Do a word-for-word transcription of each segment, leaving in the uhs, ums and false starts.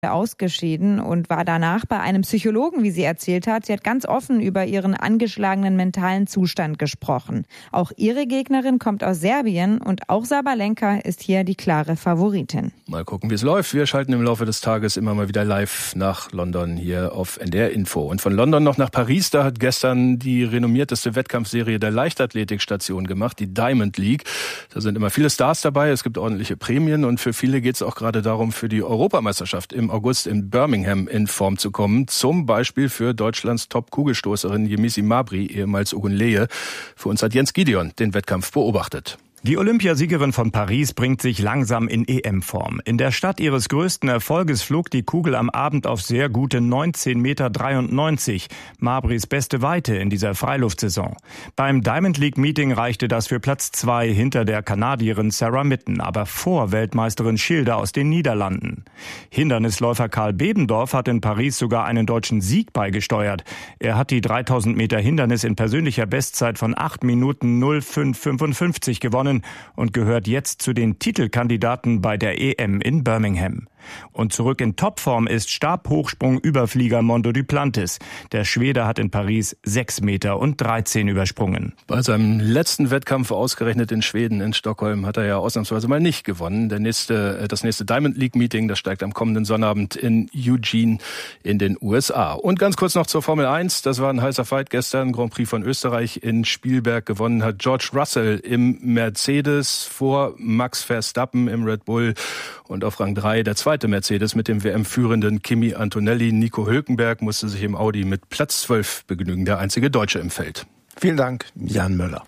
ausgeschieden und war danach bei einem Psychologen, wie sie erzählt hat. Sie hat ganz offen über ihren angeschlagenen mentalen Zustand gesprochen. Auch ihre Gegnerin kommt aus Serbien und auch Sabalenka ist hier die klare Favoritin. Mal gucken, wie es läuft. Wir schalten im Laufe des Tages immer mal wieder live nach London hier auf N D R Info. Und von London noch nach Paris, da hat gestern die renommierteste Wettkampfserie der Leichtathletikstation gemacht, die Diamond League. Da sind immer viele Stars dabei, es gibt ordentliche Prämien und für viele geht es auch gerade darum, für die Europameisterschaft im August in Birmingham in Form zu kommen. Zum Beispiel für Deutschlands Top-Kugelstoßerin Yemisi Mabry, ehemals Ogunleye. Für uns hat Jens Gideon den Wettkampf beobachtet. Die Olympiasiegerin von Paris bringt sich langsam in E M-Form. In der Stadt ihres größten Erfolges flog die Kugel am Abend auf sehr gute neunzehn Komma dreiundneunzig Meter. Mabrys beste Weite in dieser Freiluftsaison. Beim Diamond League Meeting reichte das für Platz zwei hinter der Kanadierin Sarah Mitten, aber vor Weltmeisterin Schilder aus den Niederlanden. Hindernisläufer Karl Bebendorf hat in Paris sogar einen deutschen Sieg beigesteuert. Er hat die dreitausend Meter Hindernis in persönlicher Bestzeit von acht Minuten null fünf fünfundfünfzig gewonnen und gehört jetzt zu den Titelkandidaten bei der E M in Birmingham. Und zurück in Topform ist Stabhochsprung-Überflieger Mondo Duplantis. Der Schwede hat in Paris sechs Meter und dreizehn übersprungen. Bei seinem letzten Wettkampf ausgerechnet in Schweden, in Stockholm, hat er ja ausnahmsweise mal nicht gewonnen. Der nächste, das nächste Diamond League Meeting, das steigt am kommenden Sonnabend in Eugene in den U S A. Und ganz kurz noch zur Formel eins. Das war ein heißer Fight gestern. Grand Prix von Österreich in Spielberg. Gewonnen hat George Russell im Mercedes vor Max Verstappen im Red Bull. Und auf Rang drei der zweite Mercedes mit dem W M-führenden Kimi Antonelli. Nico Hülkenberg musste sich im Audi mit Platz zwölf begnügen, der einzige Deutsche im Feld. Vielen Dank, Jan Möller.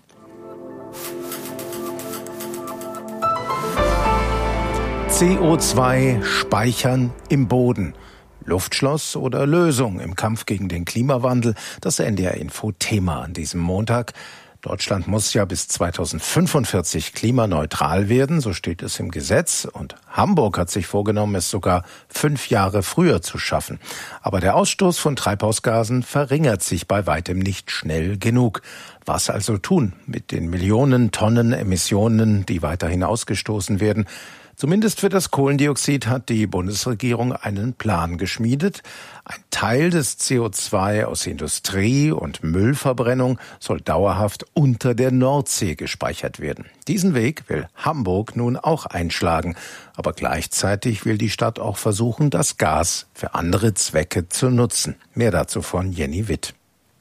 C O zwei speichern im Boden. Luftschloss oder Lösung im Kampf gegen den Klimawandel? Das N D R Info Thema an diesem Montag. Deutschland muss ja bis zweitausendfünfundvierzig klimaneutral werden, so steht es im Gesetz. Und Hamburg hat sich vorgenommen, es sogar fünf Jahre früher zu schaffen. Aber der Ausstoß von Treibhausgasen verringert sich bei weitem nicht schnell genug. Was also tun mit den Millionen Tonnen Emissionen, die weiterhin ausgestoßen werden? Zumindest für das Kohlendioxid hat die Bundesregierung einen Plan geschmiedet. Ein Teil des C O zwei aus Industrie und Müllverbrennung soll dauerhaft unter der Nordsee gespeichert werden. Diesen Weg will Hamburg nun auch einschlagen. Aber gleichzeitig will die Stadt auch versuchen, das Gas für andere Zwecke zu nutzen. Mehr dazu von Jenny Witt.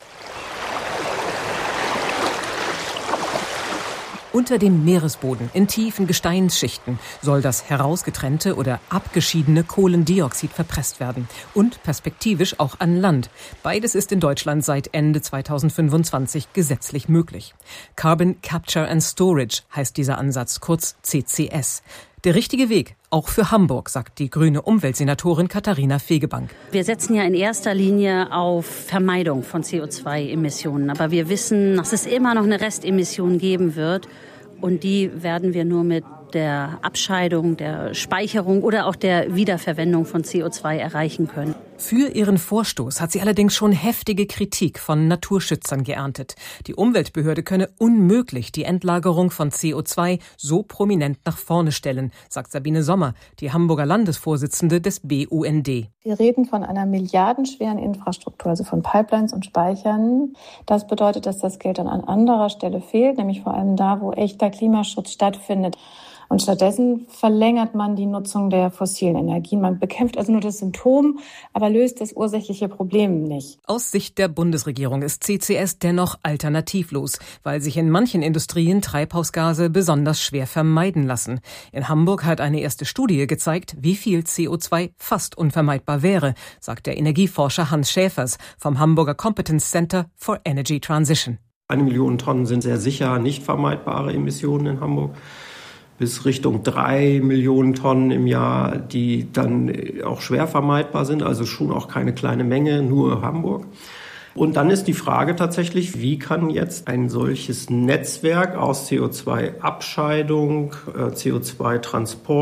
Unter dem Meeresboden, in tiefen Gesteinsschichten, soll das herausgetrennte oder abgeschiedene Kohlendioxid verpresst werden. Und perspektivisch auch an Land. Beides ist in Deutschland seit Ende zweitausendfünfundzwanzig gesetzlich möglich. Carbon Capture and Storage heißt dieser Ansatz, kurz C C S. Der richtige Weg, auch für Hamburg, sagt die grüne Umweltsenatorin Katharina Fegebank. Wir setzen ja in erster Linie auf Vermeidung von C O zwei Emissionen. Aber wir wissen, dass es immer noch eine Restemission geben wird. Und die werden wir nur mit der Abscheidung, der Speicherung oder auch der Wiederverwendung von C O zwei erreichen können. Für ihren Vorstoß hat sie allerdings schon heftige Kritik von Naturschützern geerntet. Die Umweltbehörde könne unmöglich die Endlagerung von C O zwei so prominent nach vorne stellen, sagt Sabine Sommer, die Hamburger Landesvorsitzende des B U N D. Wir reden von einer milliardenschweren Infrastruktur, also von Pipelines und Speichern. Das bedeutet, dass das Geld dann an anderer Stelle fehlt, nämlich vor allem da, wo echter Klimaschutz stattfindet. Und stattdessen verlängert man die Nutzung der fossilen Energien. Man bekämpft also nur das Symptom, aber löst das ursächliche Problem nicht. Aus Sicht der Bundesregierung ist C C S dennoch alternativlos, weil sich in manchen Industrien Treibhausgase besonders schwer vermeiden lassen. In Hamburg hat eine erste Studie gezeigt, wie viel C O zwei fast unvermeidbar wäre, sagt der Energieforscher Hans Schäfers vom Hamburger Competence Center for Energy Transition. Eine Million Tonnen sind sehr sicher nicht vermeidbare Emissionen in Hamburg. Bis Richtung drei Millionen Tonnen im Jahr, die dann auch schwer vermeidbar sind, also schon auch keine kleine Menge, nur Hamburg. Und dann ist die Frage tatsächlich, wie kann jetzt ein solches Netzwerk aus C O zwei Abscheidung, C O zwei Transport,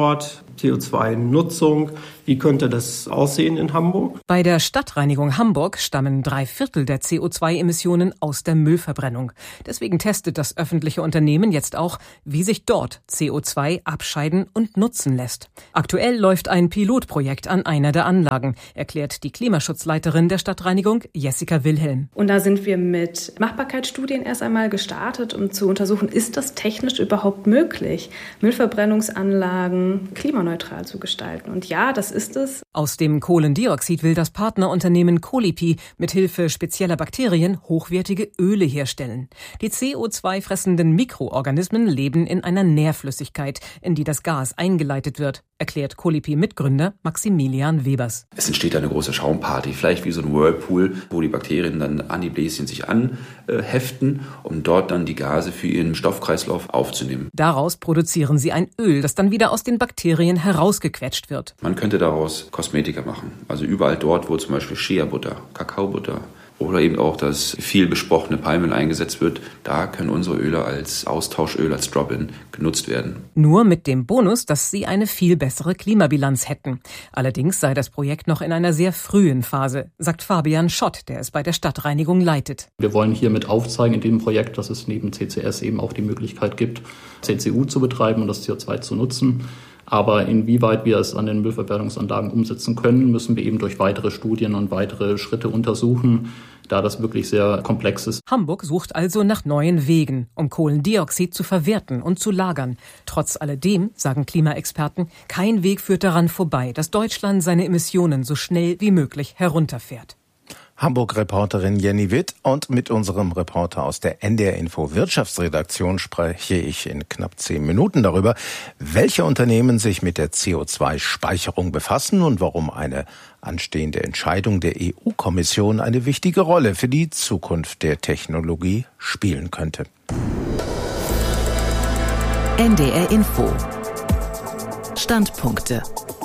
C O zwei Nutzung. Wie könnte das aussehen in Hamburg? Bei der Stadtreinigung Hamburg stammen drei Viertel der C O zwei Emissionen aus der Müllverbrennung. Deswegen testet das öffentliche Unternehmen jetzt auch, wie sich dort C O zwei abscheiden und nutzen lässt. Aktuell läuft ein Pilotprojekt an einer der Anlagen, erklärt die Klimaschutzleiterin der Stadtreinigung, Jessica Wilhelm. Und da sind wir mit Machbarkeitsstudien erst einmal gestartet, um zu untersuchen, ist das technisch überhaupt möglich, Müllverbrennungsanlagen klimaneutral zu gestalten. Und ja, das ist es. Aus dem Kohlendioxid will das Partnerunternehmen Colipy mithilfe spezieller Bakterien hochwertige Öle herstellen. Die C O zwei fressenden Mikroorganismen leben in einer Nährflüssigkeit, in die das Gas eingeleitet wird, erklärt Colipy-Mitgründer Maximilian Webers. Es entsteht eine große Schaumparty, vielleicht wie so ein Whirlpool, wo die Bakterien dann an die Bläschen sich anheften, um dort dann die Gase für ihren Stoffkreislauf aufzunehmen. Daraus produzieren sie ein Öl, das dann wieder aus den Bakterien herausgequetscht wird. Man könnte daraus Kosmetika machen, also überall dort, wo zum Beispiel Shea-Butter, Kakaobutter oder eben auch das viel besprochene Palmöl eingesetzt wird, da können unsere Öle als Austauschöl, als Drop-in genutzt werden. Nur mit dem Bonus, dass sie eine viel bessere Klimabilanz hätten. Allerdings sei das Projekt noch in einer sehr frühen Phase, sagt Fabian Schott, der es bei der Stadtreinigung leitet. Wir wollen hiermit aufzeigen in dem Projekt, dass es neben C C S eben auch die Möglichkeit gibt, C C U zu betreiben und das C O zwei zu nutzen. Aber inwieweit wir es an den Müllverbrennungsanlagen umsetzen können, müssen wir eben durch weitere Studien und weitere Schritte untersuchen, da das wirklich sehr komplex ist. Hamburg sucht also nach neuen Wegen, um Kohlendioxid zu verwerten und zu lagern. Trotz alledem, sagen Klimaexperten, kein Weg führt daran vorbei, dass Deutschland seine Emissionen so schnell wie möglich herunterfährt. Hamburg-Reporterin Jenny Witt und mit unserem Reporter aus der N D R Info Wirtschaftsredaktion spreche ich in knapp zehn Minuten darüber, welche Unternehmen sich mit der C O zwei Speicherung befassen und warum eine anstehende Entscheidung der E U-Kommission eine wichtige Rolle für die Zukunft der Technologie spielen könnte. N D R Info Standpunkte.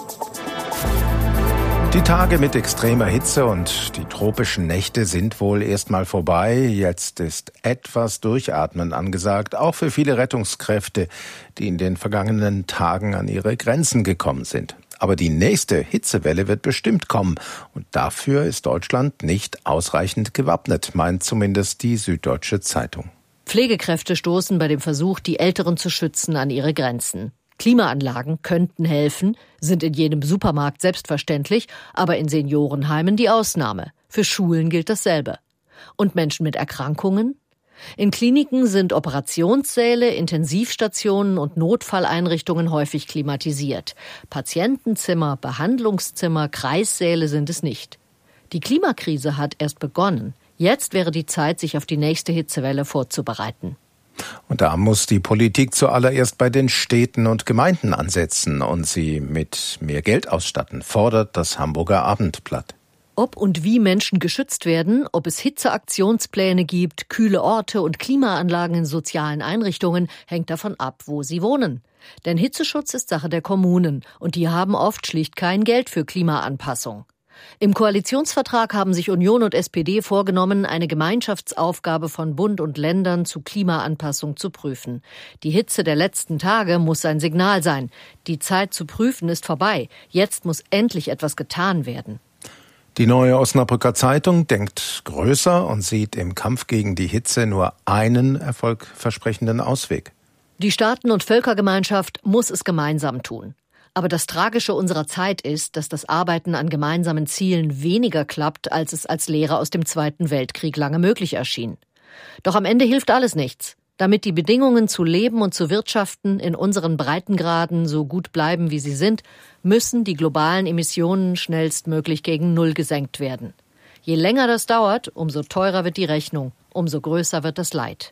Die Tage mit extremer Hitze und die tropischen Nächte sind wohl erstmal vorbei. Jetzt ist etwas Durchatmen angesagt, auch für viele Rettungskräfte, die in den vergangenen Tagen an ihre Grenzen gekommen sind. Aber die nächste Hitzewelle wird bestimmt kommen und dafür ist Deutschland nicht ausreichend gewappnet, meint zumindest die Süddeutsche Zeitung. Pflegekräfte stoßen bei dem Versuch, die Älteren zu schützen, an ihre Grenzen. Klimaanlagen könnten helfen, sind in jedem Supermarkt selbstverständlich, aber in Seniorenheimen die Ausnahme. Für Schulen gilt dasselbe. Und Menschen mit Erkrankungen? In Kliniken sind Operationssäle, Intensivstationen und Notfalleinrichtungen häufig klimatisiert. Patientenzimmer, Behandlungszimmer, Kreissäle sind es nicht. Die Klimakrise hat erst begonnen. Jetzt wäre die Zeit, sich auf die nächste Hitzewelle vorzubereiten. Und da muss die Politik zuallererst bei den Städten und Gemeinden ansetzen und sie mit mehr Geld ausstatten, fordert das Hamburger Abendblatt. Ob und wie Menschen geschützt werden, ob es Hitzeaktionspläne gibt, kühle Orte und Klimaanlagen in sozialen Einrichtungen, hängt davon ab, wo sie wohnen. Denn Hitzeschutz ist Sache der Kommunen und die haben oft schlicht kein Geld für Klimaanpassung. Im Koalitionsvertrag haben sich Union und S P D vorgenommen, eine Gemeinschaftsaufgabe von Bund und Ländern zu Klimaanpassung zu prüfen. Die Hitze der letzten Tage muss ein Signal sein. Die Zeit zu prüfen ist vorbei. Jetzt muss endlich etwas getan werden. Die Neue Osnabrücker Zeitung denkt größer und sieht im Kampf gegen die Hitze nur einen erfolgversprechenden Ausweg. Die Staaten- und Völkergemeinschaft muss es gemeinsam tun. Aber das Tragische unserer Zeit ist, dass das Arbeiten an gemeinsamen Zielen weniger klappt, als es als Lehre aus dem Zweiten Weltkrieg lange möglich erschien. Doch am Ende hilft alles nichts. Damit die Bedingungen zu leben und zu wirtschaften in unseren Breitengraden so gut bleiben, wie sie sind, müssen die globalen Emissionen schnellstmöglich gegen Null gesenkt werden. Je länger das dauert, umso teurer wird die Rechnung, umso größer wird das Leid.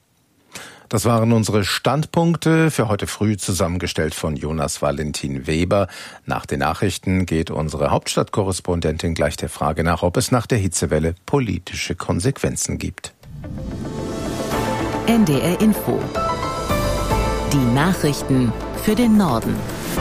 Das waren unsere Standpunkte für heute früh, zusammengestellt von Jonas Valentin Weber. Nach den Nachrichten geht unsere Hauptstadtkorrespondentin gleich der Frage nach, ob es nach der Hitzewelle politische Konsequenzen gibt. N D R Info. Die Nachrichten für den Norden.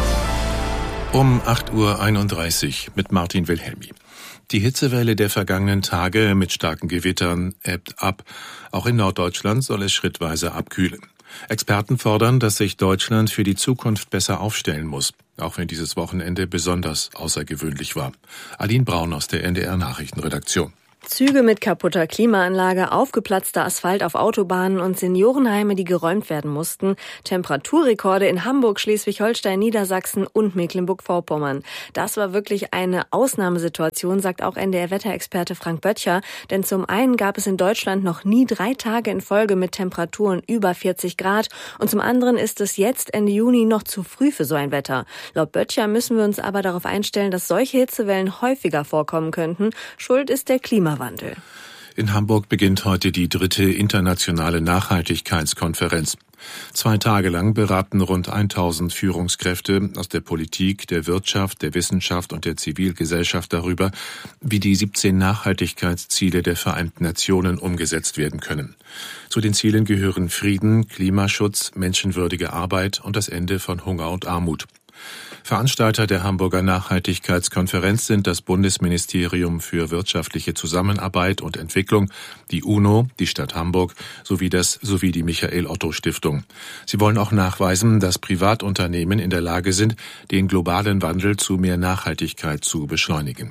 Um acht Uhr einunddreißig mit Martin Wilhelmi. Die Hitzewelle der vergangenen Tage mit starken Gewittern ebbt ab. Auch in Norddeutschland soll es schrittweise abkühlen. Experten fordern, dass sich Deutschland für die Zukunft besser aufstellen muss. auch wenn dieses Wochenende besonders außergewöhnlich war. Aline Braun aus der N D R-Nachrichtenredaktion. Züge mit kaputter Klimaanlage, aufgeplatzter Asphalt auf Autobahnen und Seniorenheime, die geräumt werden mussten. Temperaturrekorde in Hamburg, Schleswig-Holstein, Niedersachsen und Mecklenburg-Vorpommern. Das war wirklich eine Ausnahmesituation, sagt auch N D R-Wetterexperte Frank Böttcher. Denn zum einen gab es in Deutschland noch nie drei Tage in Folge mit Temperaturen über vierzig Grad. Und zum anderen ist es jetzt Ende Juni noch zu früh für so ein Wetter. Laut Böttcher müssen wir uns aber darauf einstellen, dass solche Hitzewellen häufiger vorkommen könnten. Schuld ist der Klimawandel. In Hamburg beginnt heute die dritte internationale Nachhaltigkeitskonferenz. Zwei Tage lang beraten rund tausend Führungskräfte aus der Politik, der Wirtschaft, der Wissenschaft und der Zivilgesellschaft darüber, wie die siebzehn Nachhaltigkeitsziele der Vereinten Nationen umgesetzt werden können. Zu den Zielen gehören Frieden, Klimaschutz, menschenwürdige Arbeit und das Ende von Hunger und Armut. Veranstalter der Hamburger Nachhaltigkeitskonferenz sind das Bundesministerium für wirtschaftliche Zusammenarbeit und Entwicklung, die UNO, die Stadt Hamburg sowie das sowie die Michael-Otto-Stiftung. Sie wollen auch nachweisen, dass Privatunternehmen in der Lage sind, den globalen Wandel zu mehr Nachhaltigkeit zu beschleunigen.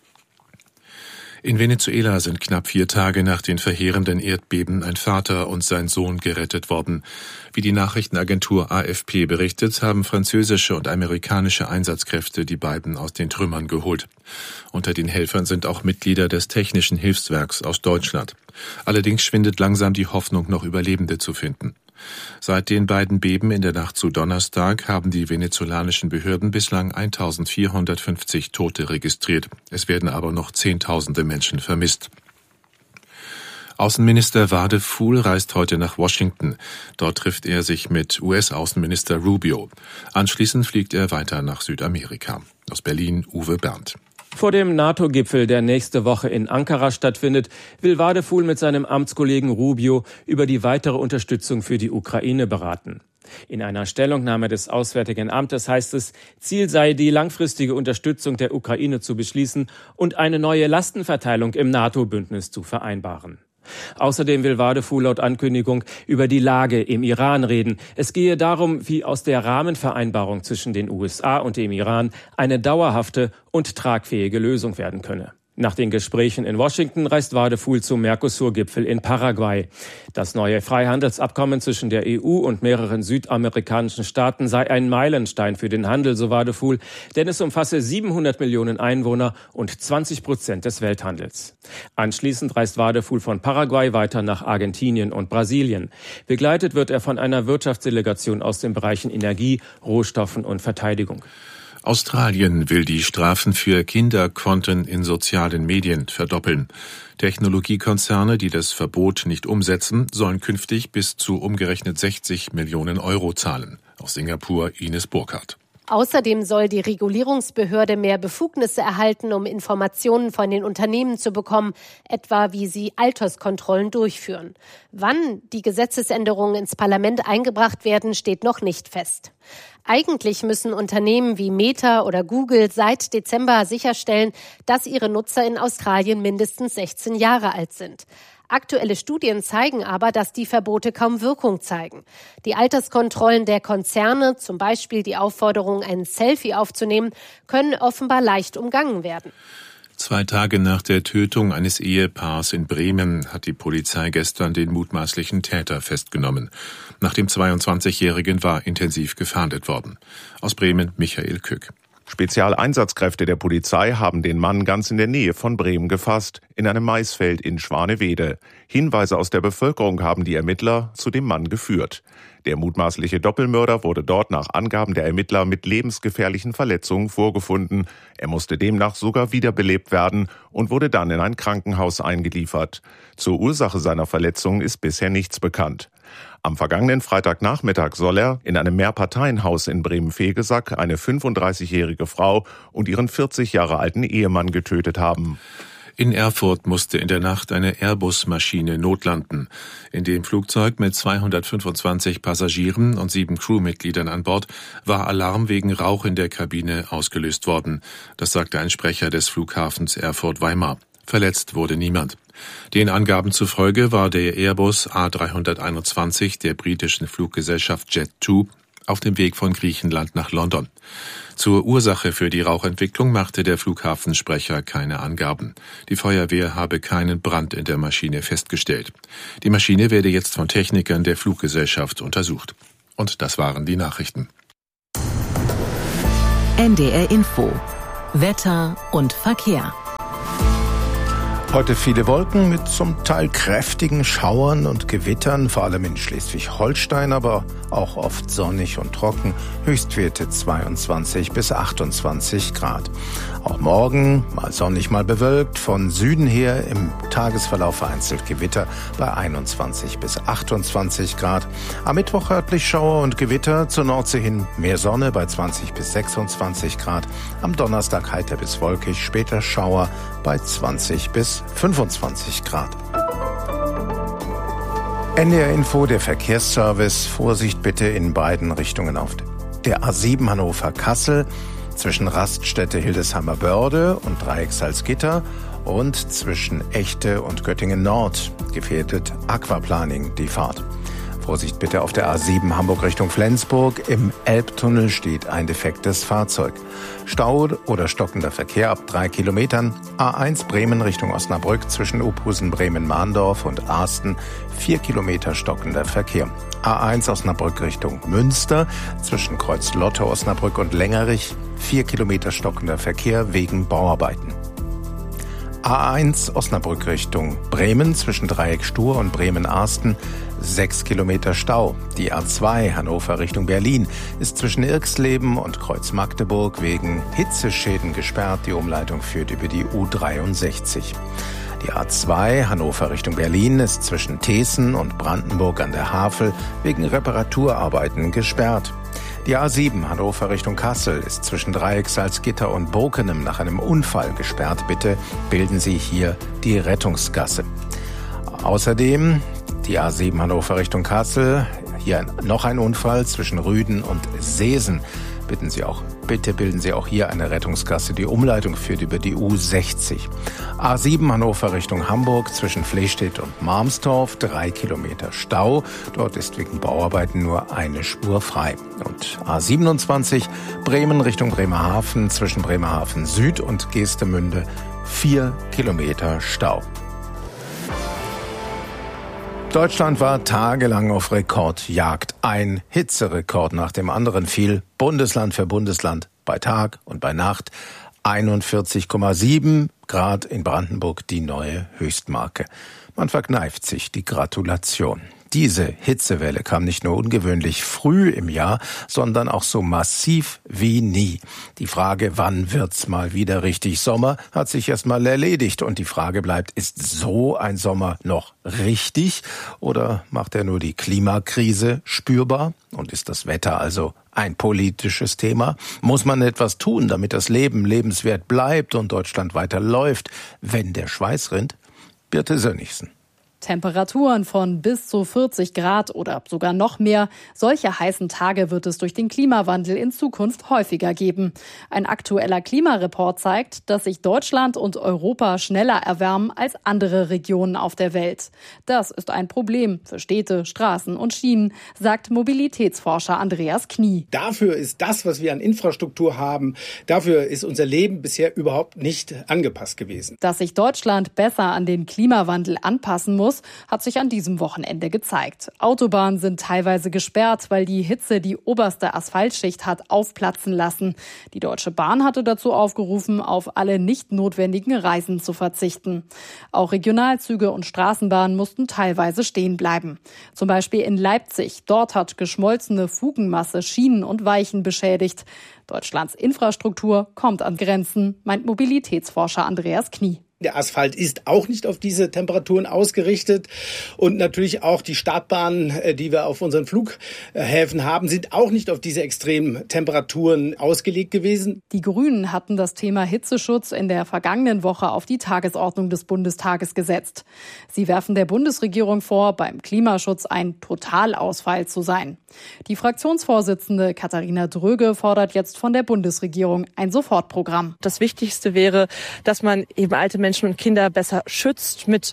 In Venezuela sind knapp vier Tage nach den verheerenden Erdbeben ein Vater und sein Sohn gerettet worden. Wie die Nachrichtenagentur A F P berichtet, haben französische und amerikanische Einsatzkräfte die beiden aus den Trümmern geholt. Unter den Helfern sind auch Mitglieder des Technischen Hilfswerks aus Deutschland. Allerdings schwindet langsam die Hoffnung, noch Überlebende zu finden. Seit den beiden Beben in der Nacht zu Donnerstag haben die venezolanischen Behörden bislang eintausendvierhundertfünfzig Tote registriert. Es werden aber noch Zehntausende Menschen vermisst. Außenminister Wadefuhl reist heute nach Washington. Dort trifft er sich mit U S-Außenminister Rubio. Anschließend fliegt er weiter nach Südamerika. Aus Berlin Uwe Berndt. Vor dem NATO-Gipfel, der nächste Woche in Ankara stattfindet, will Wadefuhl mit seinem Amtskollegen Rubio über die weitere Unterstützung für die Ukraine beraten. In einer Stellungnahme des Auswärtigen Amtes heißt es, Ziel sei, die langfristige Unterstützung der Ukraine zu beschließen und eine neue Lastenverteilung im NATO-Bündnis zu vereinbaren. Außerdem will Wadefuhl laut Ankündigung über die Lage im Iran reden. Es gehe darum, wie aus der Rahmenvereinbarung zwischen den U S A und dem Iran eine dauerhafte und tragfähige Lösung werden könne. Nach den Gesprächen in Washington reist Wadefuhl zum Mercosur-Gipfel in Paraguay. Das neue Freihandelsabkommen zwischen der E U und mehreren südamerikanischen Staaten sei ein Meilenstein für den Handel, so Wadefuhl, denn es umfasse siebenhundert Millionen Einwohner und zwanzig Prozent des Welthandels. Anschließend reist Wadefuhl von Paraguay weiter nach Argentinien und Brasilien. Begleitet wird er von einer Wirtschaftsdelegation aus den Bereichen Energie, Rohstoffen und Verteidigung. Australien will die Strafen für Kinderkonten in sozialen Medien verdoppeln. Technologiekonzerne, die das Verbot nicht umsetzen, sollen künftig bis zu umgerechnet sechzig Millionen Euro zahlen. Aus Singapur Ines Burkhardt. Außerdem soll die Regulierungsbehörde mehr Befugnisse erhalten, um Informationen von den Unternehmen zu bekommen, etwa wie sie Alterskontrollen durchführen. Wann die Gesetzesänderungen ins Parlament eingebracht werden, steht noch nicht fest. Eigentlich müssen Unternehmen wie Meta oder Google seit Dezember sicherstellen, dass ihre Nutzer in Australien mindestens sechzehn Jahre alt sind. Aktuelle Studien zeigen aber, dass die Verbote kaum Wirkung zeigen. Die Alterskontrollen der Konzerne, zum Beispiel die Aufforderung, ein Selfie aufzunehmen, können offenbar leicht umgangen werden. Zwei Tage nach der Tötung eines Ehepaars in Bremen hat die Polizei gestern den mutmaßlichen Täter festgenommen. Nach dem zweiundzwanzigjährigen war intensiv gefahndet worden. Aus Bremen Michael Kück. Spezialeinsatzkräfte der Polizei haben den Mann ganz in der Nähe von Bremen gefasst, in einem Maisfeld in Schwanewede. Hinweise aus der Bevölkerung haben die Ermittler zu dem Mann geführt. Der mutmaßliche Doppelmörder wurde dort nach Angaben der Ermittler mit lebensgefährlichen Verletzungen vorgefunden. Er musste demnach sogar wiederbelebt werden und wurde dann in ein Krankenhaus eingeliefert. Zur Ursache seiner Verletzungen ist bisher nichts bekannt. Am vergangenen Freitagnachmittag soll er in einem Mehrparteienhaus in Bremen-Vegesack eine fünfunddreißigjährige Frau und ihren vierzig Jahre alten Ehemann getötet haben. In Erfurt musste in der Nacht eine Airbus-Maschine notlanden. In dem Flugzeug mit zweihundertfünfundzwanzig Passagieren und sieben Crewmitgliedern an Bord war Alarm wegen Rauch in der Kabine ausgelöst worden. Das sagte ein Sprecher des Flughafens Erfurt-Weimar. Verletzt wurde niemand. Den Angaben zufolge war der Airbus A dreihunderteinundzwanzig der britischen Fluggesellschaft Jet zwei auf dem Weg von Griechenland nach London. Zur Ursache für die Rauchentwicklung machte der Flughafensprecher keine Angaben. Die Feuerwehr habe keinen Brand in der Maschine festgestellt. Die Maschine werde jetzt von Technikern der Fluggesellschaft untersucht. Und das waren die Nachrichten. N D R Info. Wetter und Verkehr. Heute viele Wolken mit zum Teil kräftigen Schauern und Gewittern, vor allem in Schleswig-Holstein, aber auch oft sonnig und trocken. Höchstwerte zweiundzwanzig bis achtundzwanzig Grad. Auch morgen mal sonnig, mal bewölkt. Von Süden her im Tagesverlauf vereinzelt Gewitter bei einundzwanzig bis achtundzwanzig Grad. Am Mittwoch örtlich Schauer und Gewitter, zur Nordsee hin mehr Sonne bei zwanzig bis sechsundzwanzig Grad. Am Donnerstag heiter bis wolkig, später Schauer bei zwanzig bis fünfundzwanzig Grad. N D R Info, der Verkehrsservice. Vorsicht bitte in beiden Richtungen auf der A sieben Hannover-Kassel zwischen Raststätte Hildesheimer-Börde und Dreieck Salzgitter und zwischen Echte und Göttingen Nord gefährdet Aquaplaning die Fahrt. Vorsicht bitte auf der A sieben Hamburg Richtung Flensburg. Im Elbtunnel steht ein defektes Fahrzeug. Stau oder stockender Verkehr ab drei Kilometern. A eins Bremen Richtung Osnabrück zwischen Uphusen, Bremen-Mahndorf und Arsten. Vier Kilometer stockender Verkehr. A eins Osnabrück Richtung Münster zwischen Kreuz-Lotto, Osnabrück und Längerich. Vier Kilometer stockender Verkehr wegen Bauarbeiten. A eins Osnabrück Richtung Bremen zwischen Dreieck Stur und Bremen-Arsten. Sechs Kilometer Stau. Die A zwei Hannover Richtung Berlin ist zwischen Irxleben und Kreuz Magdeburg wegen Hitzeschäden gesperrt. Die Umleitung führt über die U dreiundsechzig. Die A zwei Hannover Richtung Berlin ist zwischen Teeßen und Brandenburg an der Havel wegen Reparaturarbeiten gesperrt. Die A sieben Hannover Richtung Kassel ist zwischen Dreieck Salzgitter und Bokenem nach einem Unfall gesperrt. Bitte bilden Sie hier die Rettungsgasse. Außerdem die A sieben Hannover Richtung Kassel, hier noch ein Unfall zwischen Rüden und Seesen. Bitten Sie auch, bitte bilden Sie auch hier eine Rettungsgasse. Die Umleitung führt über die U sechzig. A sieben Hannover Richtung Hamburg zwischen Flestedt und Marmstorf, drei Kilometer Stau. Dort ist wegen Bauarbeiten nur eine Spur frei. Und A siebenundzwanzig Bremen Richtung Bremerhaven zwischen Bremerhaven Süd und Geestemünde, vier Kilometer Stau. Deutschland war tagelang auf Rekordjagd. Ein Hitzerekord nach dem anderen fiel Bundesland für Bundesland bei Tag und bei Nacht. einundvierzig Komma sieben Grad in Brandenburg, die neue Höchstmarke. Man verkneift sich die Gratulation. Diese Hitzewelle kam nicht nur ungewöhnlich früh im Jahr, sondern auch so massiv wie nie. Die Frage, wann wird's mal wieder richtig Sommer, hat sich erstmal erledigt. Und die Frage bleibt, ist so ein Sommer noch richtig? Oder macht er nur die Klimakrise spürbar? Und ist das Wetter also ein politisches Thema? Muss man etwas tun, damit das Leben lebenswert bleibt und Deutschland weiter läuft, wenn der Schweiß rinnt? Birte Sönnigsen. Temperaturen von bis zu vierzig Grad oder sogar noch mehr. Solche heißen Tage wird es durch den Klimawandel in Zukunft häufiger geben. Ein aktueller Klimareport zeigt, dass sich Deutschland und Europa schneller erwärmen als andere Regionen auf der Welt. Das ist ein Problem für Städte, Straßen und Schienen, sagt Mobilitätsforscher Andreas Knie. Dafür ist das, was wir an Infrastruktur haben, dafür ist unser Leben bisher überhaupt nicht angepasst gewesen. Dass sich Deutschland besser an den Klimawandel anpassen muss, hat sich an diesem Wochenende gezeigt. Autobahnen sind teilweise gesperrt, weil die Hitze die oberste Asphaltschicht hat aufplatzen lassen. Die Deutsche Bahn hatte dazu aufgerufen, auf alle nicht notwendigen Reisen zu verzichten. Auch Regionalzüge und Straßenbahnen mussten teilweise stehen bleiben. Zum Beispiel in Leipzig. Dort hat geschmolzene Fugenmasse Schienen und Weichen beschädigt. Deutschlands Infrastruktur kommt an Grenzen, meint Mobilitätsforscher Andreas Knie. Der Asphalt ist auch nicht auf diese Temperaturen ausgerichtet und natürlich auch die Startbahnen, die wir auf unseren Flughäfen haben, sind auch nicht auf diese extremen Temperaturen ausgelegt gewesen. Die Grünen hatten das Thema Hitzeschutz in der vergangenen Woche auf die Tagesordnung des Bundestages gesetzt. Sie werfen der Bundesregierung vor, beim Klimaschutz ein Totalausfall zu sein. Die Fraktionsvorsitzende Katharina Dröge fordert jetzt von der Bundesregierung ein Sofortprogramm. Das Wichtigste wäre, dass man eben alte Menschen und Kinder besser schützt mit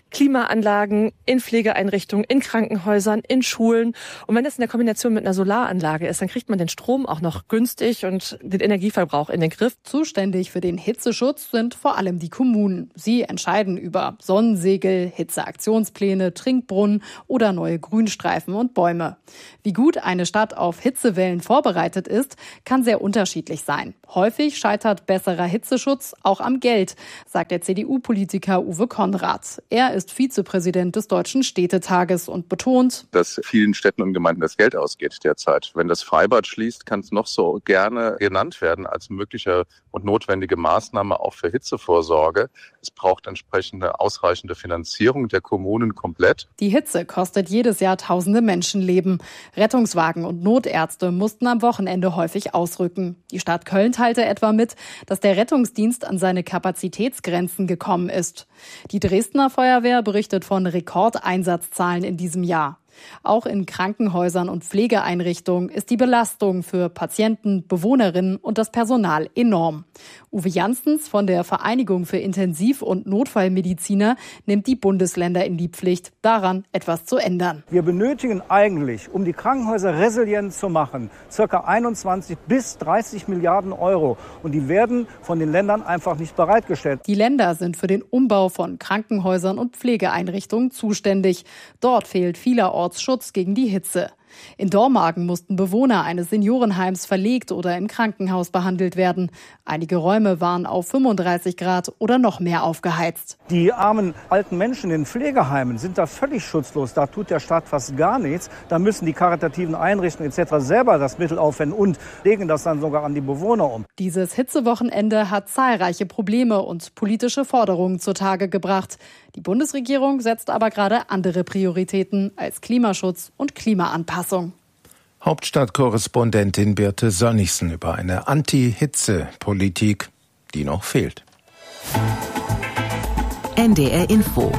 Klimaanlagen in Pflegeeinrichtungen, in Krankenhäusern, in Schulen. Und wenn das in der Kombination mit einer Solaranlage ist, dann kriegt man den Strom auch noch günstig und den Energieverbrauch in den Griff. Zuständig für den Hitzeschutz sind vor allem die Kommunen. Sie entscheiden über Sonnensegel, Hitzeaktionspläne, Trinkbrunnen oder neue Grünstreifen und Bäume. Wie gut eine Stadt auf Hitzewellen vorbereitet ist, kann sehr unterschiedlich sein. Häufig scheitert besserer Hitzeschutz auch am Geld, sagt der C D U-Politiker Uwe Konrad. Er ist Vizepräsident des Deutschen Städtetages und betont, dass vielen Städten und Gemeinden das Geld ausgeht derzeit. Wenn das Freibad schließt, kann es noch so gerne genannt werden als mögliche und notwendige Maßnahme auch für Hitzevorsorge. Es braucht entsprechende ausreichende Finanzierung der Kommunen komplett. Die Hitze kostet jedes Jahr tausende Menschenleben. Rettungswagen und Notärzte mussten am Wochenende häufig ausrücken. Die Stadt Köln teilte etwa mit, dass der Rettungsdienst an seine Kapazitätsgrenzen gekommen ist. Die Dresdner Feuerwehr berichtet von Rekordeinsatzzahlen in diesem Jahr. Auch in Krankenhäusern und Pflegeeinrichtungen ist die Belastung für Patienten, Bewohnerinnen und das Personal enorm. Uwe Janssens von der Vereinigung für Intensiv- und Notfallmediziner nimmt die Bundesländer in die Pflicht, daran etwas zu ändern. Wir benötigen eigentlich, um die Krankenhäuser resilient zu machen, ca. einundzwanzig bis dreißig Milliarden Euro. Und die werden von den Ländern einfach nicht bereitgestellt. Die Länder sind für den Umbau von Krankenhäusern und Pflegeeinrichtungen zuständig. Dort fehlt vielerorts Schutz gegen die Hitze. In Dormagen mussten Bewohner eines Seniorenheims verlegt oder im Krankenhaus behandelt werden. Einige Räume waren auf fünfunddreißig Grad oder noch mehr aufgeheizt. Die armen alten Menschen in Pflegeheimen sind da völlig schutzlos. Da tut der Staat fast gar nichts. Da müssen die karitativen Einrichtungen et cetera selber das Mittel aufwenden und legen das dann sogar an die Bewohner um. Dieses Hitzewochenende hat zahlreiche Probleme und politische Forderungen zutage gebracht. Die Bundesregierung setzt aber gerade andere Prioritäten als Klimaschutz und Klimaanpassung. Hauptstadtkorrespondentin Birte Sönnigsen über eine Anti-Hitze-Politik, die noch fehlt. N D R Info.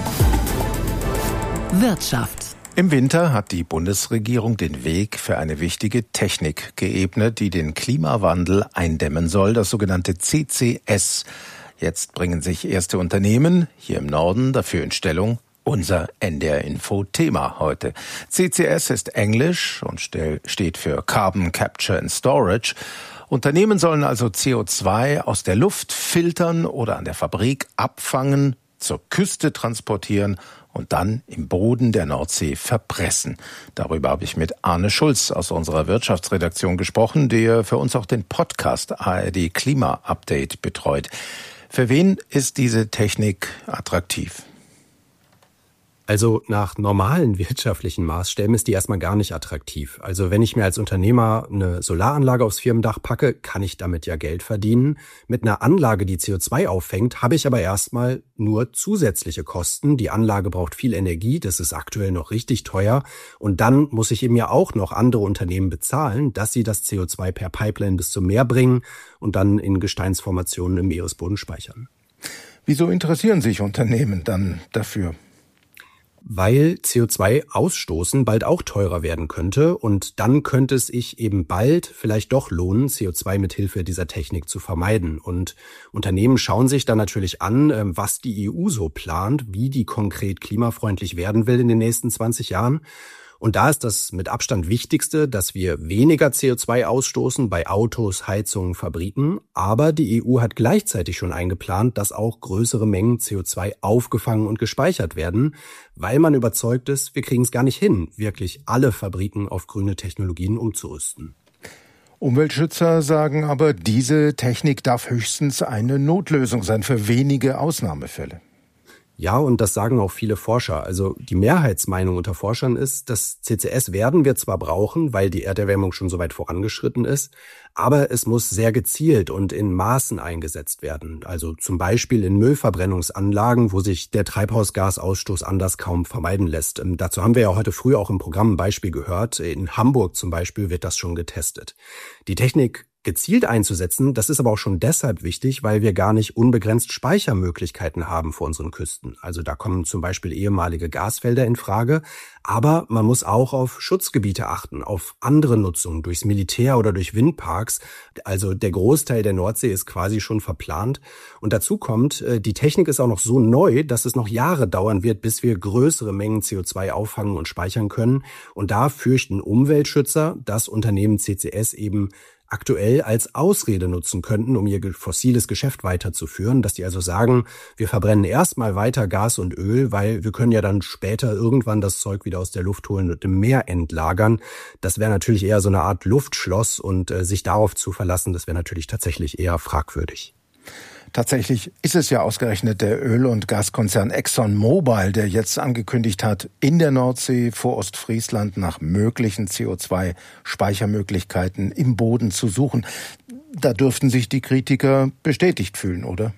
Wirtschaft. Im Winter hat die Bundesregierung den Weg für eine wichtige Technik geebnet, die den Klimawandel eindämmen soll, das sogenannte C C S. Jetzt bringen sich erste Unternehmen hier im Norden dafür in Stellung. Unser N D R-Info-Thema heute. C C S ist Englisch und steht für Carbon Capture and Storage. Unternehmen sollen also C O zwei aus der Luft filtern oder an der Fabrik abfangen, zur Küste transportieren und dann im Boden der Nordsee verpressen. Darüber habe ich mit Arne Schulz aus unserer Wirtschaftsredaktion gesprochen, der für uns auch den Podcast A R D Klima Update betreut. Für wen ist diese Technik attraktiv? Also nach normalen wirtschaftlichen Maßstäben ist die erstmal gar nicht attraktiv. Also wenn ich mir als Unternehmer eine Solaranlage aufs Firmendach packe, kann ich damit ja Geld verdienen. Mit einer Anlage, die C O zwei auffängt, habe ich aber erstmal nur zusätzliche Kosten. Die Anlage braucht viel Energie, das ist aktuell noch richtig teuer. Und dann muss ich eben ja auch noch andere Unternehmen bezahlen, dass sie das C O zwei per Pipeline bis zum Meer bringen und dann in Gesteinsformationen im Meeresboden speichern. Wieso interessieren sich Unternehmen dann dafür? Weil C O zwei ausstoßen bald auch teurer werden könnte und dann könnte es sich eben bald vielleicht doch lohnen, C O zwei mit Hilfe dieser Technik zu vermeiden. Und Unternehmen schauen sich dann natürlich an, was die E U so plant, wie die konkret klimafreundlich werden will in den nächsten zwanzig Jahren. Und da ist das mit Abstand Wichtigste, dass wir weniger C O zwei ausstoßen bei Autos, Heizungen, Fabriken. Aber die E U hat gleichzeitig schon eingeplant, dass auch größere Mengen C O zwei aufgefangen und gespeichert werden, weil man überzeugt ist, wir kriegen es gar nicht hin, wirklich alle Fabriken auf grüne Technologien umzurüsten. Umweltschützer sagen aber, diese Technik darf höchstens eine Notlösung sein für wenige Ausnahmefälle. Ja, und das sagen auch viele Forscher. Also die Mehrheitsmeinung unter Forschern ist, dass C C S werden wir zwar brauchen, weil die Erderwärmung schon so weit vorangeschritten ist, aber es muss sehr gezielt und in Maßen eingesetzt werden. Also zum Beispiel in Müllverbrennungsanlagen, wo sich der Treibhausgasausstoß anders kaum vermeiden lässt. Ähm, dazu haben wir ja heute früh auch im Programm ein Beispiel gehört. In Hamburg zum Beispiel wird das schon getestet. Die Technik gezielt einzusetzen, das ist aber auch schon deshalb wichtig, weil wir gar nicht unbegrenzt Speichermöglichkeiten haben vor unseren Küsten. Also da kommen zum Beispiel ehemalige Gasfelder in Frage. Aber man muss auch auf Schutzgebiete achten, auf andere Nutzungen durchs Militär oder durch Windparks. Also der Großteil der Nordsee ist quasi schon verplant. Und dazu kommt, die Technik ist auch noch so neu, dass es noch Jahre dauern wird, bis wir größere Mengen C O zwei auffangen und speichern können. Und da fürchten Umweltschützer, dass Unternehmen C C S eben aktuell als Ausrede nutzen könnten, um ihr fossiles Geschäft weiterzuführen, dass die also sagen, wir verbrennen erstmal weiter Gas und Öl, weil wir können ja dann später irgendwann das Zeug wieder aus der Luft holen und im Meer entlagern. Das wäre natürlich eher so eine Art Luftschloss und äh, sich darauf zu verlassen, das wäre natürlich tatsächlich eher fragwürdig. Tatsächlich ist es ja ausgerechnet der Öl- und Gaskonzern ExxonMobil, der jetzt angekündigt hat, in der Nordsee vor Ostfriesland nach möglichen C O zwei Speichermöglichkeiten im Boden zu suchen. Da dürften sich die Kritiker bestätigt fühlen, oder?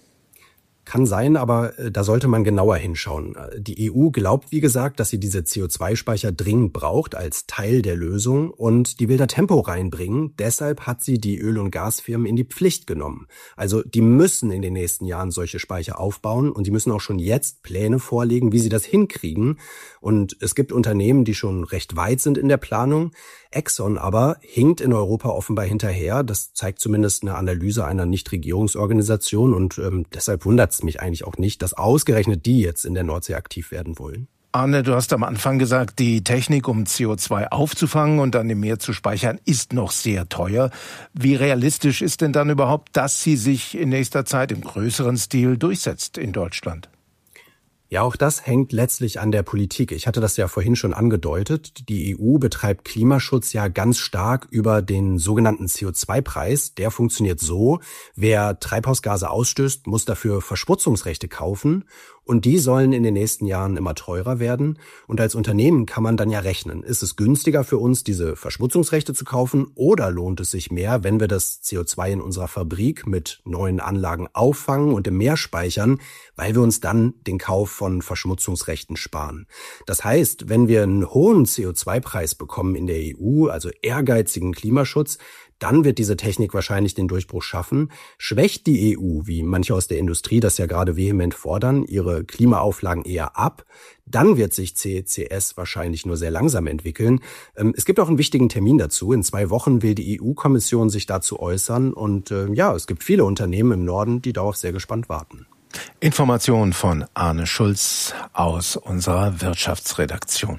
Kann sein, aber da sollte man genauer hinschauen. Die E U glaubt, wie gesagt, dass sie diese C O zwei Speicher dringend braucht als Teil der Lösung und die will da Tempo reinbringen. Deshalb hat sie die Öl- und Gasfirmen in die Pflicht genommen. Also die müssen in den nächsten Jahren solche Speicher aufbauen und die müssen auch schon jetzt Pläne vorlegen, wie sie das hinkriegen. Und es gibt Unternehmen, die schon recht weit sind in der Planung. Exxon aber hinkt in Europa offenbar hinterher. Das zeigt zumindest eine Analyse einer Nichtregierungsorganisation und ähm, deshalb wundert es mich eigentlich auch nicht, dass ausgerechnet die jetzt in der Nordsee aktiv werden wollen. Arne, du hast am Anfang gesagt, die Technik, um C O zwei aufzufangen und dann im Meer zu speichern, ist noch sehr teuer. Wie realistisch ist denn dann überhaupt, dass sie sich in nächster Zeit im größeren Stil durchsetzt in Deutschland? Ja, auch das hängt letztlich an der Politik. Ich hatte das ja vorhin schon angedeutet. Die E U betreibt Klimaschutz ja ganz stark über den sogenannten C O zwei Preis. Der funktioniert so: Wer Treibhausgase ausstößt, muss dafür Verschmutzungsrechte kaufen. Und die sollen in den nächsten Jahren immer teurer werden. Und als Unternehmen kann man dann ja rechnen. Ist es günstiger für uns, diese Verschmutzungsrechte zu kaufen? Oder lohnt es sich mehr, wenn wir das C O zwei in unserer Fabrik mit neuen Anlagen auffangen und im Meer speichern, weil wir uns dann den Kauf von Verschmutzungsrechten sparen? Das heißt, wenn wir einen hohen C O zwei Preis bekommen in der E U, also ehrgeizigen Klimaschutz, dann wird diese Technik wahrscheinlich den Durchbruch schaffen. Schwächt die E U, wie manche aus der Industrie das ja gerade vehement fordern, ihre Klimaauflagen eher ab, dann wird sich C C S wahrscheinlich nur sehr langsam entwickeln. Es gibt auch einen wichtigen Termin dazu. In zwei Wochen will die E U-Kommission sich dazu äußern. Und äh, ja, es gibt viele Unternehmen im Norden, die darauf sehr gespannt warten. Information von Arne Schulz aus unserer Wirtschaftsredaktion.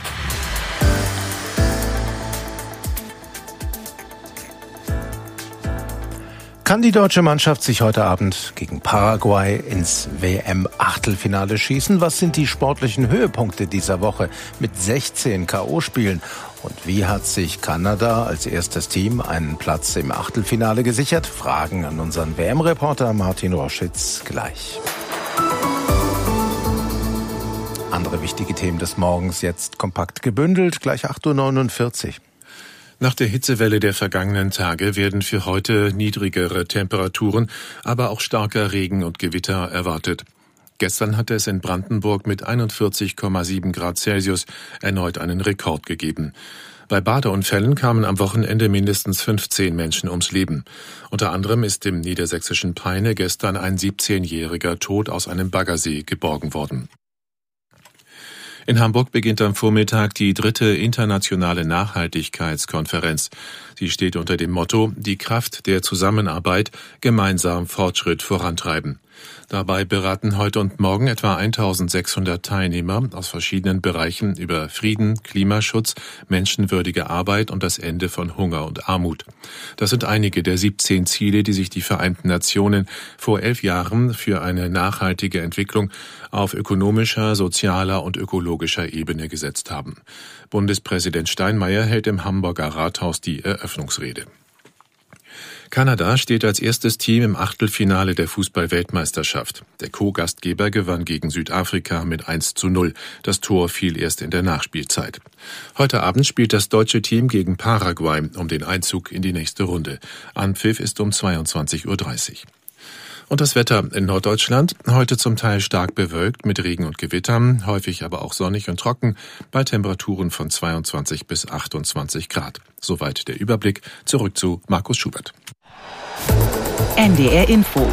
Kann die deutsche Mannschaft sich heute Abend gegen Paraguay ins W M-Achtelfinale schießen? Was sind die sportlichen Höhepunkte dieser Woche mit sechzehn K O-Spielen? Und wie hat sich Kanada als erstes Team einen Platz im Achtelfinale gesichert? Fragen an unseren W M-Reporter Martin Roschitz gleich. Andere wichtige Themen des Morgens jetzt kompakt gebündelt, gleich acht Uhr neunundvierzig. Nach der Hitzewelle der vergangenen Tage werden für heute niedrigere Temperaturen, aber auch starker Regen und Gewitter erwartet. Gestern hatte es in Brandenburg mit einundvierzig Komma sieben Grad Celsius erneut einen Rekord gegeben. Bei Badeunfällen kamen am Wochenende mindestens fünfzehn Menschen ums Leben. Unter anderem ist im niedersächsischen Peine gestern ein siebzehnjähriger tot aus einem Baggersee geborgen worden. In Hamburg beginnt am Vormittag die dritte internationale Nachhaltigkeitskonferenz. Sie steht unter dem Motto „Die Kraft der Zusammenarbeit, gemeinsam Fortschritt vorantreiben“. Dabei beraten heute und morgen etwa eintausendsechshundert Teilnehmer aus verschiedenen Bereichen über Frieden, Klimaschutz, menschenwürdige Arbeit und das Ende von Hunger und Armut. Das sind einige der siebzehn Ziele, die sich die Vereinten Nationen vor elf Jahren für eine nachhaltige Entwicklung auf ökonomischer, sozialer und ökologischer Ebene gesetzt haben. Bundespräsident Steinmeier hält im Hamburger Rathaus die Eröffnungsrede. Kanada steht als erstes Team im Achtelfinale der Fußball-Weltmeisterschaft. Der Co-Gastgeber gewann gegen Südafrika mit eins zu null. Das Tor fiel erst in der Nachspielzeit. Heute Abend spielt das deutsche Team gegen Paraguay um den Einzug in die nächste Runde. Anpfiff ist um zweiundzwanzig Uhr dreißig. Und das Wetter in Norddeutschland heute zum Teil stark bewölkt mit Regen und Gewittern, häufig aber auch sonnig und trocken bei Temperaturen von zweiundzwanzig bis achtundzwanzig Grad. Soweit der Überblick. Zurück zu Markus Schubert. N D R Info.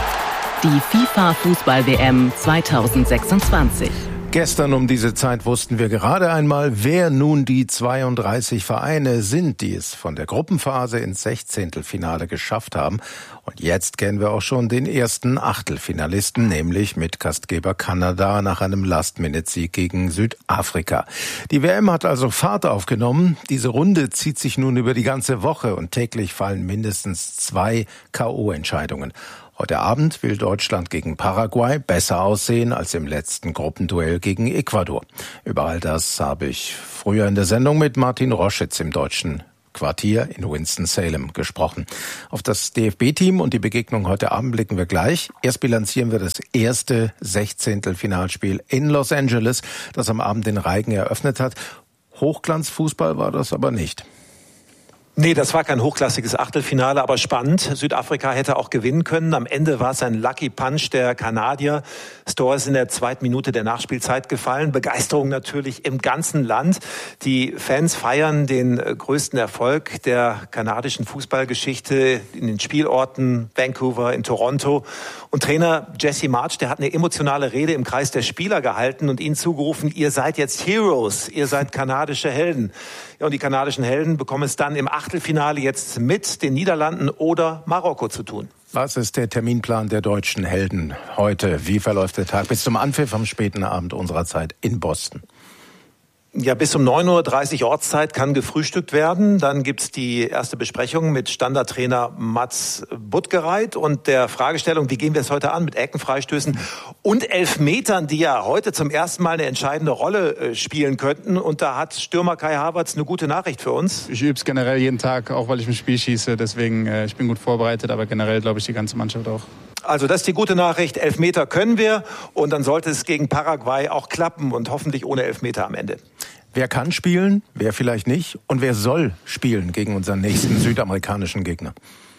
Die FIFA-Fußball-W M zweitausendsechsundzwanzig. Gestern um diese Zeit wussten wir gerade einmal, wer nun die zweiunddreißig Vereine sind, die es von der Gruppenphase ins Sechzehntelfinale geschafft haben. Und jetzt kennen wir auch schon den ersten Achtelfinalisten, nämlich mit Gastgeber Kanada nach einem Last-Minute-Sieg gegen Südafrika. Die W M hat also Fahrt aufgenommen. Diese Runde zieht sich nun über die ganze Woche und täglich fallen mindestens zwei K O-Entscheidungen. Heute Abend will Deutschland gegen Paraguay besser aussehen als im letzten Gruppenduell gegen Ecuador. Über all das habe ich früher in der Sendung mit Martin Roschitz im deutschen Quartier in Winston-Salem gesprochen. Auf das D F B-Team und die Begegnung heute Abend blicken wir gleich. Erst bilanzieren wir das erste Sechzehntelfinalspiel in Los Angeles, das am Abend den Reigen eröffnet hat. Hochglanzfußball war das aber nicht. Nee, das war kein hochklassiges Achtelfinale, aber spannend. Südafrika hätte auch gewinnen können. Am Ende war es ein Lucky Punch der Kanadier. Das Tor ist in der zweiten Minute der Nachspielzeit gefallen. Begeisterung natürlich im ganzen Land. Die Fans feiern den größten Erfolg der kanadischen Fußballgeschichte in den Spielorten Vancouver, in Toronto. Und Trainer Jesse Marsch, der hat eine emotionale Rede im Kreis der Spieler gehalten und ihnen zugerufen, ihr seid jetzt Heroes, ihr seid kanadische Helden. Ja, und die kanadischen Helden bekommen es dann im Achtelfinale jetzt mit den Niederlanden oder Marokko zu tun. Was ist der Terminplan der deutschen Helden heute? Wie verläuft der Tag bis zum Anpfiff am späten Abend unserer Zeit in Boston? Ja, bis um neun Uhr dreißig Ortszeit kann gefrühstückt werden. Dann gibt's die erste Besprechung mit Standardtrainer Mats Buttgereit und der Fragestellung, wie gehen wir es heute an mit Eckenfreistößen und Elfmetern, die ja heute zum ersten Mal eine entscheidende Rolle spielen könnten. Und da hat Stürmer Kai Havertz eine gute Nachricht für uns. Ich übe es generell jeden Tag, auch weil ich im Spiel schieße. Deswegen, äh, ich bin gut vorbereitet, aber generell glaube ich die ganze Mannschaft auch. Also das ist die gute Nachricht. Elfmeter können wir und dann sollte es gegen Paraguay auch klappen und hoffentlich ohne Elfmeter am Ende. Wer kann spielen, wer vielleicht nicht und wer soll spielen gegen unseren nächsten südamerikanischen Gegner?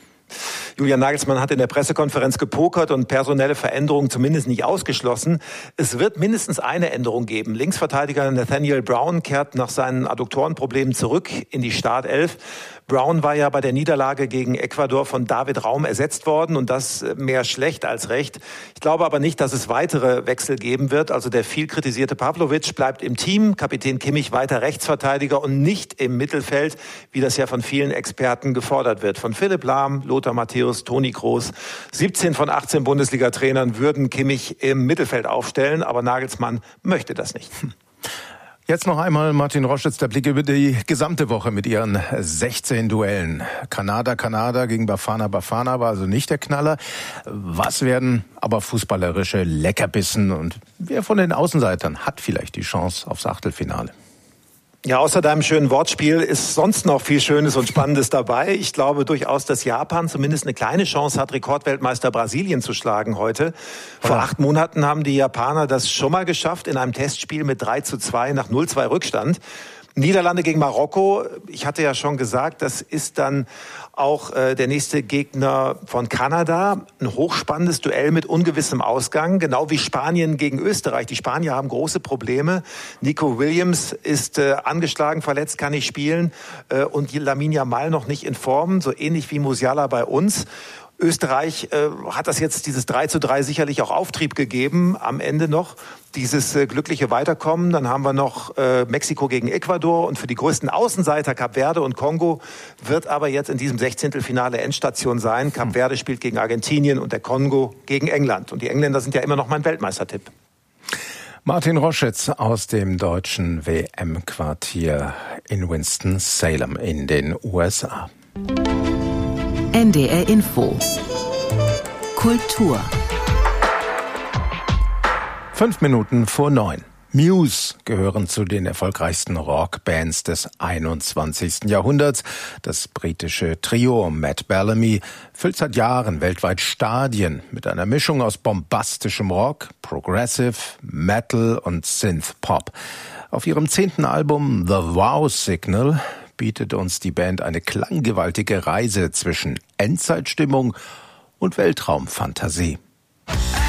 Julian Nagelsmann hat in der Pressekonferenz gepokert und personelle Veränderungen zumindest nicht ausgeschlossen. Es wird mindestens eine Änderung geben. Linksverteidiger Nathaniel Brown kehrt nach seinen Adduktorenproblemen zurück in die Startelf. Brown war ja bei der Niederlage gegen Ecuador von David Raum ersetzt worden und das mehr schlecht als recht. Ich glaube aber nicht, dass es weitere Wechsel geben wird. Also der viel kritisierte Pavlovic bleibt im Team, Kapitän Kimmich weiter Rechtsverteidiger und nicht im Mittelfeld, wie das ja von vielen Experten gefordert wird. Von Philipp Lahm, Lothar Matthäus, Toni Kroos. siebzehn von achtzehn Bundesliga-Trainern würden Kimmich im Mittelfeld aufstellen, aber Nagelsmann möchte das nicht. Jetzt noch einmal Martin Roschitz, der Blick über die gesamte Woche mit ihren sechzehn Duellen. Kanada, Kanada gegen Bafana, Bafana war also nicht der Knaller. Was werden aber fußballerische Leckerbissen und wer von den Außenseitern hat vielleicht die Chance aufs Achtelfinale? Ja, außer deinem schönen Wortspiel ist sonst noch viel Schönes und Spannendes dabei. Ich glaube durchaus, dass Japan zumindest eine kleine Chance hat, Rekordweltmeister Brasilien zu schlagen heute. Vor acht Monaten haben die Japaner das schon mal geschafft in einem Testspiel mit drei zu zwei nach null zwei Rückstand. Niederlande gegen Marokko, ich hatte ja schon gesagt, das ist dann auch äh, der nächste Gegner von Kanada. Ein hochspannendes Duell mit ungewissem Ausgang, genau wie Spanien gegen Österreich. Die Spanier haben große Probleme. Nico Williams ist äh, angeschlagen, verletzt, kann nicht spielen äh, und Lamine Yamal noch nicht in Form, so ähnlich wie Musiala bei uns. Österreich äh, hat das jetzt, dieses drei zu drei sicherlich auch Auftrieb gegeben, am Ende noch dieses äh, glückliche Weiterkommen. Dann haben wir noch äh, Mexiko gegen Ecuador und für die größten Außenseiter Kap Verde und Kongo wird aber jetzt in diesem Sechzehntelfinale Endstation sein. Kap Verde spielt gegen Argentinien und der Kongo gegen England. Und die Engländer sind ja immer noch mein Weltmeistertipp. Martin Roschitz aus dem deutschen W M-Quartier in Winston-Salem in den U S A. N D R Info. Kultur. Fünf Minuten vor neun. Muse gehören zu den erfolgreichsten Rockbands des einundzwanzigsten Jahrhunderts. Das britische Trio Matt Bellamy füllt seit Jahren weltweit Stadien mit einer Mischung aus bombastischem Rock, Progressive, Metal und Synth-Pop. Auf ihrem zehnten Album The Wow Signal bietet uns die Band eine klanggewaltige Reise zwischen Endzeitstimmung und Weltraumfantasie.